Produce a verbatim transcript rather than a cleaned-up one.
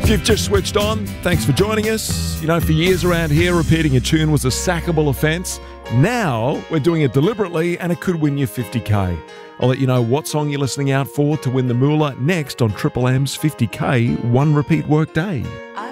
If you've just switched on, thanks for joining us. You know, for years around here, repeating a tune was a sackable offence. Now, we're doing it deliberately and it could win you fifty K. I'll let you know what song you're listening out for to win the moolah next on Triple M's fifty K One Repeat Work Day.